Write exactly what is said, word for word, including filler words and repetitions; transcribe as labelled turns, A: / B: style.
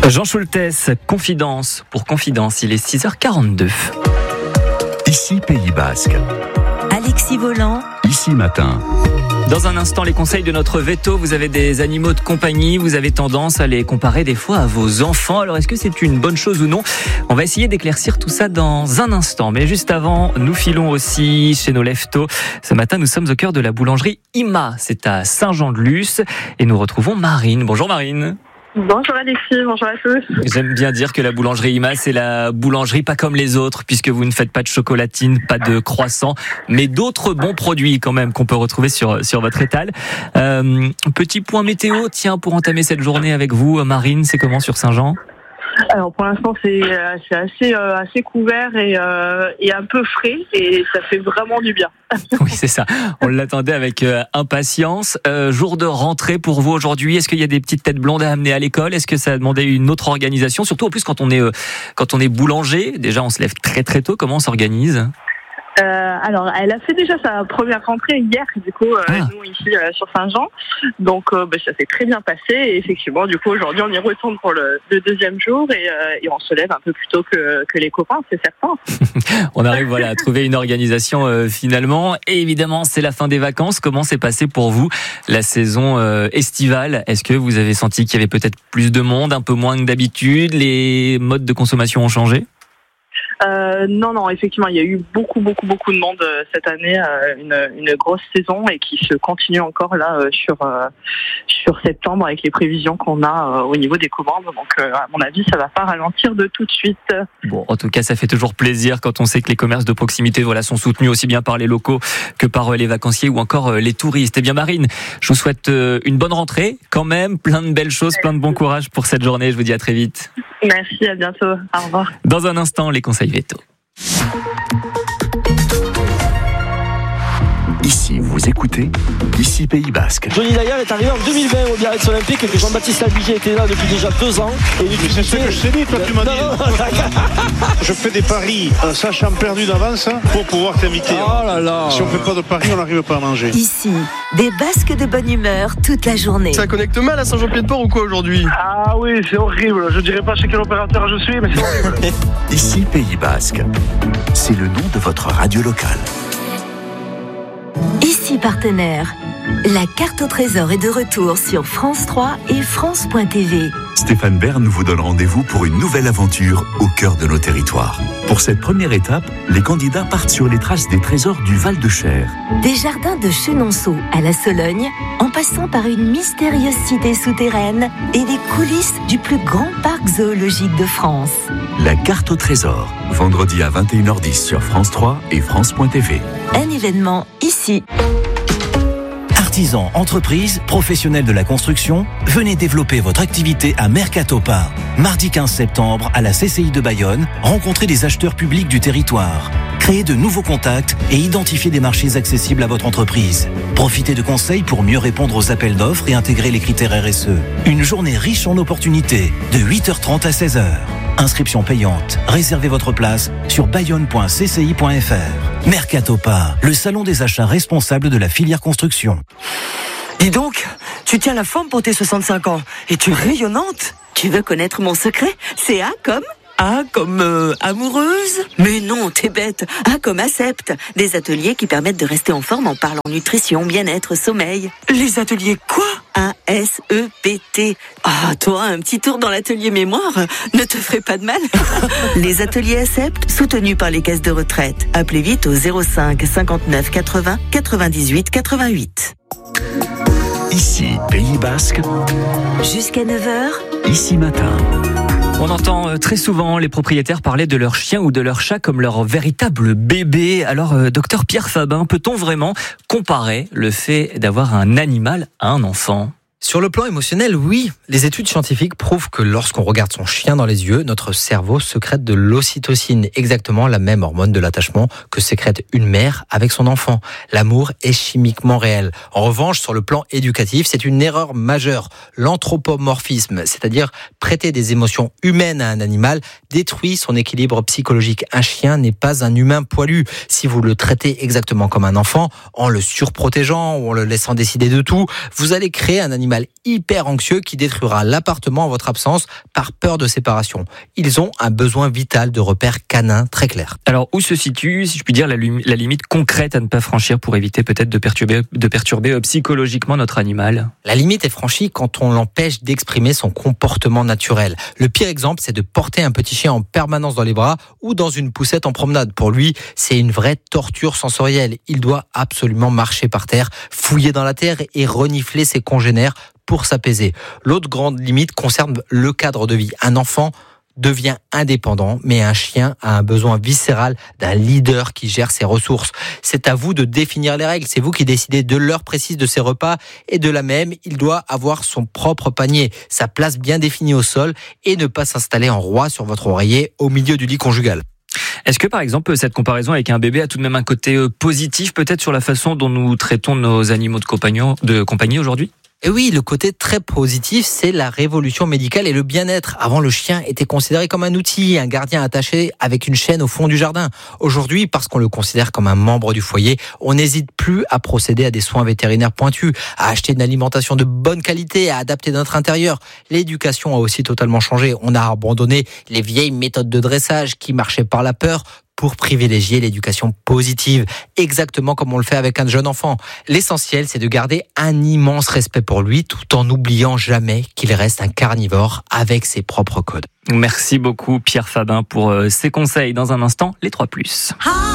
A: Jean Schultes, Confidence pour Confidence, il est six heures quarante-deux.
B: Ici Pays Basque.
C: Alexis Volant.
B: Ici Matin.
A: Dans un instant, les conseils de notre veto. Vous avez des animaux de compagnie, vous avez tendance à les comparer des fois à vos enfants. Alors est-ce que c'est une bonne chose ou non ? On va essayer d'éclaircir tout ça dans un instant. Mais juste avant, nous filons aussi chez nos leftos. Ce matin, nous sommes au cœur de la boulangerie Ima. C'est à Saint-Jean-de-Luz. Et nous retrouvons Marine. Bonjour Marine.
D: Bonjour Alexis, bonjour à tous.
A: J'aime bien dire que la boulangerie Ima, c'est la boulangerie pas comme les autres, puisque vous ne faites pas de chocolatine, pas de croissant, mais d'autres bons produits quand même qu'on peut retrouver sur sur votre étal. Euh, petit point météo, tiens, pour entamer cette journée avec vous, Marine, c'est comment sur Saint-Jean ?
D: Alors pour l'instant c'est, c'est assez, euh, assez couvert et, euh, et un peu frais et ça fait vraiment du bien.
A: Oui, c'est ça. On l'attendait avec euh, impatience. Euh, jour de rentrée pour vous aujourd'hui. Est-ce qu'il y a des petites têtes blondes à amener à l'école ? Est-ce que ça a demandé une autre organisation ? Surtout en plus quand on est euh, quand on est boulanger, déjà on se lève très très tôt. Comment on s'organise ?
D: Euh, alors, elle a fait déjà sa première rentrée hier, du coup, euh,
A: ah.
D: nous ici euh, sur Saint-Jean. Donc, euh, bah, ça s'est très bien passé. Et effectivement, du coup, aujourd'hui, on y retourne pour le, le deuxième jour et, euh, et on se lève un peu plus tôt que, que les copains, c'est certain.
A: On arrive voilà à trouver une organisation euh, finalement. Et évidemment, c'est la fin des vacances. Comment s'est passée pour vous la saison euh, estivale ? Est-ce que vous avez senti qu'il y avait peut-être plus de monde, un peu moins que d'habitude ? Les modes de consommation ont changé ?
D: Euh, non, non, effectivement, il y a eu beaucoup, beaucoup, beaucoup de monde euh, cette année, euh, une, une grosse saison et qui se continue encore là euh, sur euh, sur septembre avec les prévisions qu'on a euh, au niveau des commandes. Donc, euh, à mon avis, ça va pas ralentir de tout de suite.
A: Bon, en tout cas, ça fait toujours plaisir quand on sait que les commerces de proximité, voilà, sont soutenus aussi bien par les locaux que par les vacanciers ou encore les touristes. Eh bien, Marine, je vous souhaite une bonne rentrée, quand même, plein de belles choses, plein de bon courage pour cette journée. Je vous dis à très vite.
D: Merci, à bientôt. Au revoir.
A: Dans un instant, les conseils veto.
B: Ici, vous écoutez Ici Pays Basque.
E: Johnny Dayan est arrivé en deux mille vingt au Biarritz Olympique, que Jean-Baptiste Albigé était là depuis déjà deux ans. Et
F: Mais c'est ce que je t'ai dit, toi tu m'as dit. Je fais des paris, euh, sachant perdu d'avance, pour pouvoir t'inviter.
E: Oh là là.
F: Si on fait pas de paris, on n'arrive pas à manger.
C: Ici, des Basques de bonne humeur toute la journée.
G: Ça connecte mal à Saint-Jean-Pied-de-Port ou quoi aujourd'hui ?
F: Ah oui, c'est horrible. Je dirais pas chez quel opérateur je suis, mais c'est horrible.
B: Ici Pays Basque. C'est le nom de votre radio locale.
C: Ici partenaire. La carte au trésor est de retour sur France trois et France point T V.
B: Stéphane Bern vous donne rendez-vous pour une nouvelle aventure au cœur de nos territoires. Pour cette première étape, les candidats partent sur les traces des trésors du Val-de-Cher.
C: Des jardins de Chenonceau à la Sologne, en passant par une mystérieuse cité souterraine et les coulisses du plus grand parc zoologique de France.
B: La carte au trésor, vendredi à vingt et une heures dix sur France trois et France point T V.
C: Un événement ici.
H: Artisans, entreprises, professionnels de la construction, venez développer votre activité à Mercatopa. Mardi quinze septembre, à la C C I de Bayonne, rencontrez des acheteurs publics du territoire. Créez de nouveaux contacts et identifiez des marchés accessibles à votre entreprise. Profitez de conseils pour mieux répondre aux appels d'offres et intégrer les critères R S E. Une journée riche en opportunités, de huit heures trente à seize heures. Inscription payante. Réservez votre place sur bayonne point c c i point f r. Mercatopa, le salon des achats responsables de la filière construction.
I: Dis donc, tu tiens la forme pour tes soixante-cinq ans et tu es rayonnante.
J: Tu veux connaître mon secret ? C'est A comme
I: Ah, comme euh, amoureuse ?
J: Mais non, t'es bête. A comme Accept. Des ateliers qui permettent de rester en forme en parlant nutrition, bien-être, sommeil.
I: Les ateliers quoi ?
J: A S E P T. Ah, toi, un petit tour dans l'atelier mémoire ne te ferait pas de mal. Les ateliers Accept, soutenus par les caisses de retraite. Appelez vite au zéro cinq cinquante-neuf quatre-vingts quatre-vingt-dix-huit quatre-vingt-huit.
B: Ici Pays Basque.
C: Jusqu'à neuf heures.
B: Ici Matin.
A: On entend très souvent les propriétaires parler de leur chien ou de leur chat comme leur véritable bébé. Alors, euh, docteur Pierre Fabin, peut-on vraiment comparer le fait d'avoir un animal à un enfant ?
K: Sur le plan émotionnel, oui. Les études scientifiques prouvent que lorsqu'on regarde son chien dans les yeux, notre cerveau sécrète de l'ocytocine, exactement la même hormone de l'attachement que sécrète une mère avec son enfant. L'amour est chimiquement réel. En revanche, sur le plan éducatif, c'est une erreur majeure. L'anthropomorphisme, c'est-à-dire prêter des émotions humaines à un animal, détruit son équilibre psychologique. Un chien n'est pas un humain poilu. Si vous le traitez exactement comme un enfant, en le surprotégeant ou en le laissant décider de tout, vous allez créer un animal animal hyper anxieux qui détruira l'appartement en votre absence par peur de séparation. Ils ont un besoin vital de repères canins très clair.
A: Alors, où se situe, si je puis dire, la, lumi- la limite concrète à ne pas franchir pour éviter peut-être de perturber, de perturber psychologiquement notre animal?
K: La limite est franchie quand on l'empêche d'exprimer son comportement naturel. Le pire exemple, c'est de porter un petit chien en permanence dans les bras ou dans une poussette en promenade. Pour lui, c'est une vraie torture sensorielle. Il doit absolument marcher par terre, fouiller dans la terre et renifler ses congénères pour s'apaiser. L'autre grande limite concerne le cadre de vie. Un enfant devient indépendant, mais un chien a un besoin viscéral d'un leader qui gère ses ressources. C'est à vous de définir les règles, c'est vous qui décidez de l'heure précise de ses repas et de la même, il doit avoir son propre panier, sa place bien définie au sol et ne pas s'installer en roi sur votre oreiller au milieu du lit conjugal.
A: Est-ce que, par exemple, cette comparaison avec un bébé a tout de même un côté positif, peut-être sur la façon dont nous traitons nos animaux de compagnie, de compagnie aujourd'hui ?
K: Et oui, le côté très positif, c'est la révolution médicale et le bien-être. Avant, le chien était considéré comme un outil, un gardien attaché avec une chaîne au fond du jardin. Aujourd'hui, parce qu'on le considère comme un membre du foyer, on n'hésite plus à procéder à des soins vétérinaires pointus, à acheter une alimentation de bonne qualité, à adapter notre intérieur. L'éducation a aussi totalement changé. On a abandonné les vieilles méthodes de dressage qui marchaient par la peur pour privilégier l'éducation positive, exactement comme on le fait avec un jeune enfant. L'essentiel, c'est de garder un immense respect pour lui, tout en n'oubliant jamais qu'il reste un carnivore avec ses propres codes.
A: Merci beaucoup Pierre Fabin pour ces conseils. Dans un instant, les trois plus.